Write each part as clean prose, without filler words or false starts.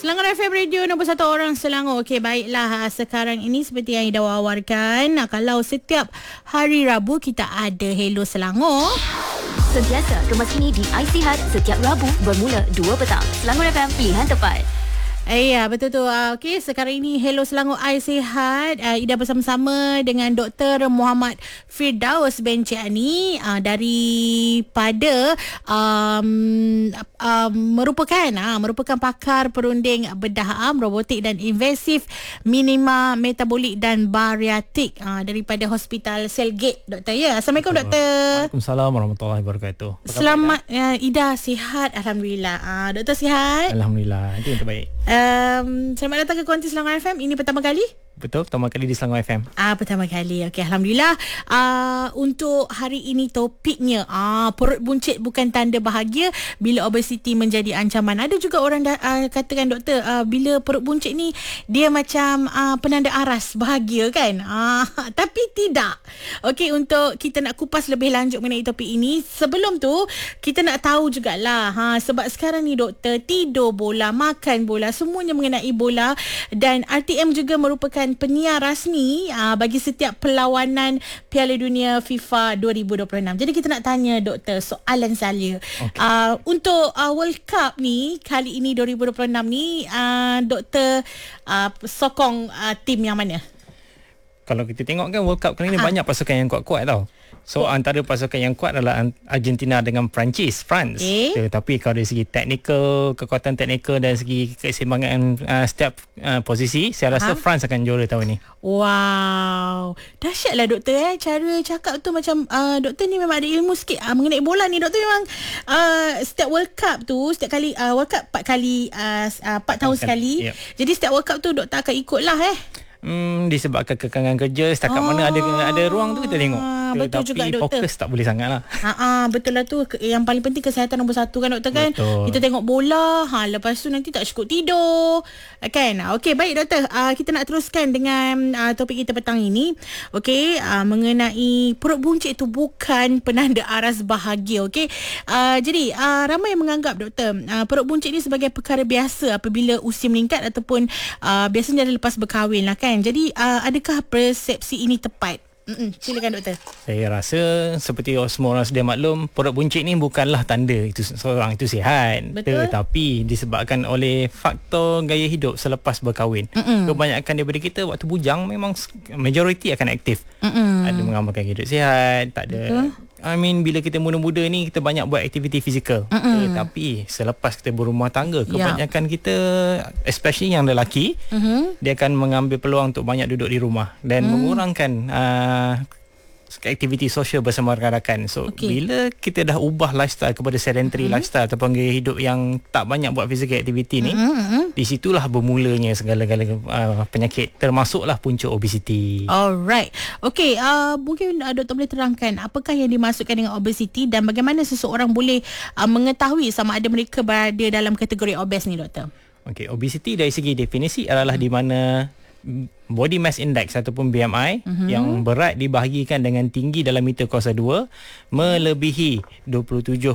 Selangor FM Radio nombor 1 orang Selangor. Okey, baiklah. Sekarang ini seperti yang Ida wawarkan, kalau setiap hari Rabu kita ada Hello Selangor. Sentiasa kemas kini di iSihat setiap Rabu bermula 2 petang. Selangor FM, pilihan tepat. Ya, betul tu. Okey, sekarang ini Hello Selangor iSihat. Ida bersama-sama dengan Dr. Muhammad Firdaus Benciani daripada merupakan pakar perunding bedah robotik dan invasif minima metabolik dan bariatik daripada Hospital Selgate, Doktor. Ya, Assalamualaikum, Doktor. Waalaikumsalam warahmatullahi wabarakatuh. Selamat, Ida sihat, alhamdulillah. Doktor sihat? Alhamdulillah, itu yang terbaik. Selamat datang ke Kuanti Selangor FM. Ini pertama kali? Betul, pertama kali di Selangor FM. Pertama kali. Okey, alhamdulillah. Untuk hari ini topiknya perut buncit bukan tanda bahagia bila obesiti menjadi ancaman. Ada juga orang katakan, doktor, bila perut buncit ni dia macam penanda aras bahagia kan? Tapi tidak. Okey, untuk kita nak kupas lebih lanjut mengenai topik ini, sebelum tu kita nak tahu jugalah sebab sekarang ni, doktor, tidur bola, makan bola, semuanya mengenai bola, dan RTM juga merupakan penyiar rasmi bagi setiap perlawanan Piala Dunia FIFA 2026. Jadi kita nak tanya, doktor, soalan saya. Untuk World Cup ni kali ini 2026 ni, doktor sokong tim yang mana? Kalau kita tengok kan World Cup kali ni banyak pasukan yang kuat-kuat tau. So antara pasukan yang kuat adalah Argentina dengan France. Tapi kalau dari segi teknikal, kekuatan teknikal dan segi keseimbangan setiap posisi, saya rasa France akan juara tahun ni. Wow, dahsyatlah, doktor. Cara cakap tu macam doktor ni memang ada ilmu sikit mengenai bola ni, doktor. Memang setiap World Cup tu, setiap kali World Cup 4 tahun sekali. Jadi setiap World Cup tu doktor akan ikutlah disebabkan kekangan kerja, setakat mana ada ruang tu kita tengok. Betul juga, doktor. Fokus tak boleh sangat lah. Betul lah tu. Yang paling penting kesihatan nombor 1 kan, doktor, kan? Betul. Kita tengok bola, lepas tu nanti tak cukup tidur, kan? Okey, baik, doktor. Kita nak teruskan dengan topik kita petang ini. Okey, mengenai perut buncit itu bukan penanda aras bahagia. Okey, jadi ramai yang menganggap, doktor, perut buncit ni sebagai perkara biasa apabila usia meningkat ataupun biasanya lepas berkahwin lah, kan? Jadi adakah persepsi ini tepat? Silakan, doktor. Saya rasa seperti semua orang sedia maklum, perut buncit ni bukanlah tanda itu seorang itu sihat. Betul. Tetapi disebabkan oleh faktor gaya hidup selepas berkahwin. Kebanyakan daripada kita waktu bujang memang majoriti akan aktif. Ada mengamalkan hidup sihat, tak ada. Betul. Bila kita muda-muda ni kita banyak buat aktiviti fizikal. Tapi selepas kita berumah tangga, kebanyakan kita, especially yang lelaki, dia akan mengambil peluang untuk banyak duduk di rumah dan mengurangkan aktiviti sosial bersama rakan-rakan. So bila kita dah ubah lifestyle kepada sedentary lifestyle ataupun gaya hidup yang tak banyak buat physical activity ni, di situlah bermulanya segala-gala penyakit, termasuklah punca obesiti. Alright. Okey, mungkin doktor boleh terangkan apakah yang dimaksudkan dengan obesiti dan bagaimana seseorang boleh mengetahui sama ada mereka berada dalam kategori obes ni, doktor? Okey, obesiti dari segi definisi adalah di mana body mass index ataupun BMI yang berat dibahagikan dengan tinggi dalam meter kuasa 2 melebihi 27.5.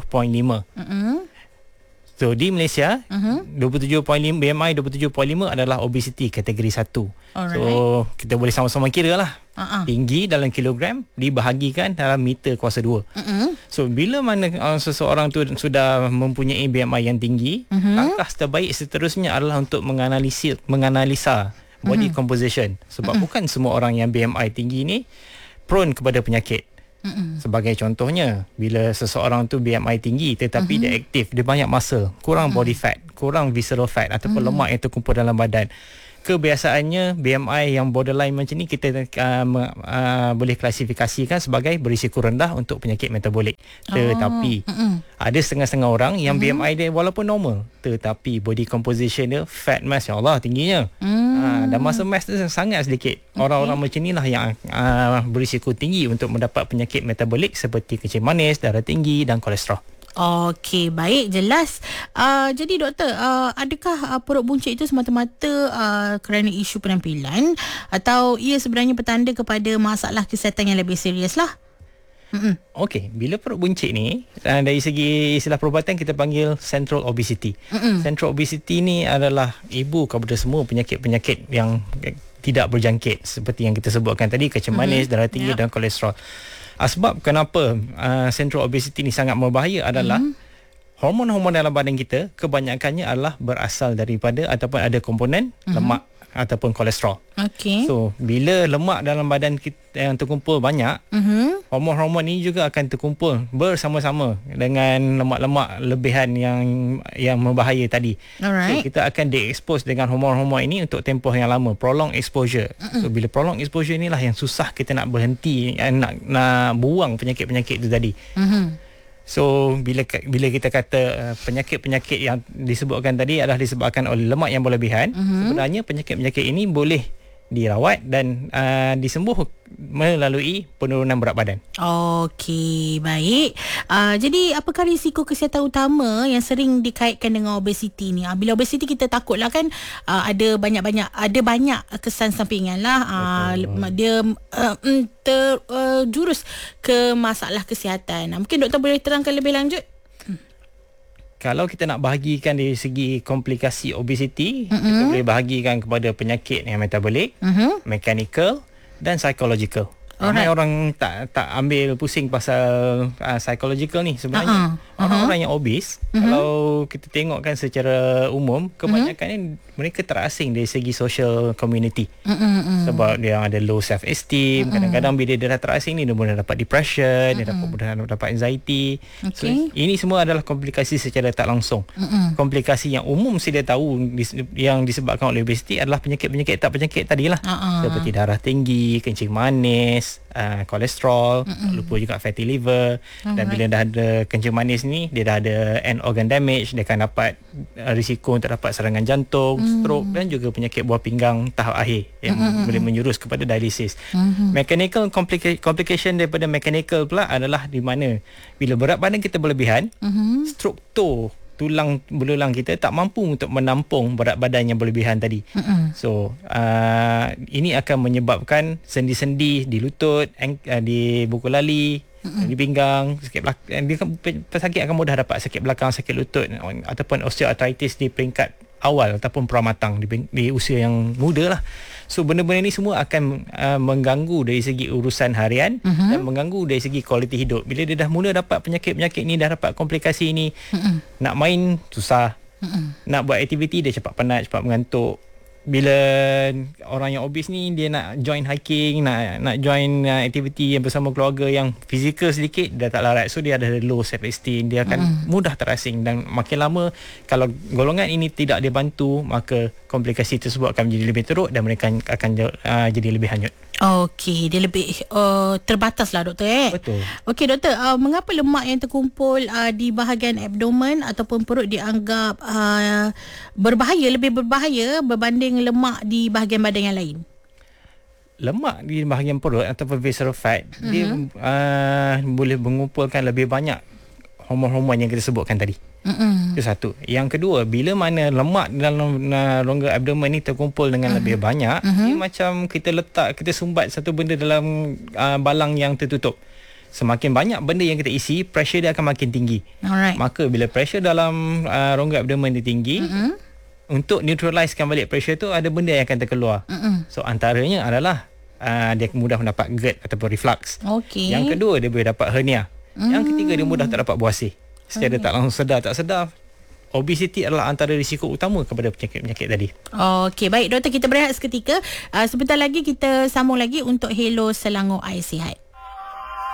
So di Malaysia 27.5 BMI 27.5 adalah obesiti kategori 1. So kita boleh sama-sama kira lah. Tinggi dalam kilogram dibahagikan dalam meter kuasa 2. So bila mana seseorang tu sudah mempunyai BMI yang tinggi, langkah terbaik seterusnya adalah untuk menganalisa body composition. Sebab bukan semua orang yang BMI tinggi ni prone kepada penyakit. Sebagai contohnya, bila seseorang tu BMI tinggi tetapi dia aktif, dia banyak masa, kurang body fat, kurang visceral fat ataupun lemak yang terkumpul dalam badan, kebiasaannya BMI yang borderline macam ni kita boleh klasifikasikan sebagai berisiko rendah untuk penyakit metabolik. Tetapi ada setengah-setengah orang yang BMI dia walaupun normal, tetapi body composition dia, fat mass, ya Allah, tingginya. Dan masa mass tu sangat sedikit. Orang-orang macam inilah yang berisiko tinggi untuk mendapat penyakit metabolik seperti kencing manis, darah tinggi dan kolesterol. Okey, baik, jelas. Jadi, doktor, adakah perut buncit itu semata-mata kerana isu penampilan atau ia sebenarnya petanda kepada masalah kesihatan yang lebih serius lah? Okey, bila perut buncit ni dari segi istilah perubatan kita panggil central obesity. Central obesity ni adalah ibu kepada semua penyakit-penyakit yang tidak berjangkit seperti yang kita sebutkan tadi, kecemasan manis, darah tinggi dan kolesterol. Sebab kenapa central obesity ni sangat berbahaya adalah hormon-hormon dalam badan kita kebanyakannya adalah berasal daripada ataupun ada komponen lemak ataupun kolesterol. Okey. So, bila lemak dalam badan kita yang terkumpul banyak, hormon-hormon ini juga akan terkumpul bersama-sama dengan lemak-lemak lebihan yang membahaya tadi. Alright. So, kita akan di-expose dengan hormon-hormon ini untuk tempoh yang lama, prolonged exposure. So, bila prolonged exposure inilah yang susah kita nak berhenti, nak buang penyakit-penyakit itu tadi. So bila kita kata penyakit-penyakit yang disebutkan tadi adalah disebabkan oleh lemak yang berlebihan, sebenarnya penyakit-penyakit ini boleh dirawat dan disembuh melalui penurunan berat badan. Okey, baik. Jadi apakah risiko kesihatan utama yang sering dikaitkan dengan obesiti ni? Bila obesiti kita takutlah kan ada banyak kesan sampingan lah. Dia terjurus ke masalah kesihatan. Mungkin doktor boleh terangkan lebih lanjut? Kalau kita nak bahagikan dari segi komplikasi obesiti, kita boleh bahagikan kepada penyakit yang metabolik, mechanical dan psychological. Ramai orang tak ambil pusing pasal psychological ni sebenarnya. Orang-orang yang obes, kalau kita tengokkan secara umum, kebanyakan ni mereka terasing dari segi social community. Sebab dia ada low self esteem, kadang-kadang bila dia dah terasing ni dia boleh dapat depression, dia dapat anxiety. So ini semua adalah komplikasi secara tak langsung. Komplikasi yang umum sedia tahu yang disebabkan oleh obesiti adalah penyakit-penyakit tadilah. Seperti darah tinggi, kencing manis, kolesterol, lupa juga fatty liver. Dan bila dah ada kencing manis ni, dia dah ada end organ damage, dia akan dapat risiko untuk dapat serangan jantung, stroke dan juga penyakit buah pinggang tahap akhir yang boleh menjurus kepada dialisis. Mechanical complication daripada mechanical pula adalah di mana bila berat badan kita berlebihan, struktur tulang belulang kita tak mampu untuk menampung berat badan yang berlebihan tadi. So ini akan menyebabkan sendi-sendi di lutut, di buku lali, di pinggang, pesakit akan mudah dapat sakit belakang, sakit lutut ataupun osteoarthritis di peringkat awal ataupun pramatang di usia yang muda lah. So benda-benda ni semua akan mengganggu dari segi urusan harian dan mengganggu dari segi kualiti hidup. Bila dia dah mula dapat penyakit-penyakit ni, dah dapat komplikasi ni, nak main susah, nak buat aktiviti dia cepat penat, cepat mengantuk. Bila orang yang obes ni dia nak join hiking, nak join aktiviti yang bersama keluarga yang fizikal sedikit, dia tak larat. So dia ada low self esteem, dia akan mudah terasing dan makin lama kalau golongan ini tidak dibantu, maka komplikasi tersebut akan menjadi lebih teruk dan mereka akan jadi lebih hanyut. Okey, dia lebih terbatas lah doktor Betul. Okey doktor, mengapa lemak yang terkumpul di bahagian abdomen ataupun perut dianggap lebih berbahaya berbanding lemak di bahagian badan yang lain? Lemak di bahagian perut ataupun visceral fat, dia boleh mengumpulkan lebih banyak hormon-hormon yang kita sebutkan tadi. Itu satu. Yang kedua, bila mana lemak dalam rongga abdomen ni terkumpul dengan lebih banyak, dia macam kita sumbat satu benda dalam balang yang tertutup. Semakin banyak benda yang kita isi, pressure dia akan makin tinggi. Alright. Maka bila pressure dalam rongga abdomen dia tinggi, untuk neutralisekan balik pressure tu, ada benda yang akan terkeluar. So antaranya adalah dia mudah mendapat GERD ataupun reflux. Yang kedua, dia boleh dapat hernia. Yang ketiga, dia mudah tak dapat buasir. Secara tak langsung tak sedar, obesiti adalah antara risiko utama kepada penyakit-penyakit tadi. Okey, baik doktor, kita berehat seketika. Sebentar lagi kita sambung lagi untuk Hello Selangor Air Sihat.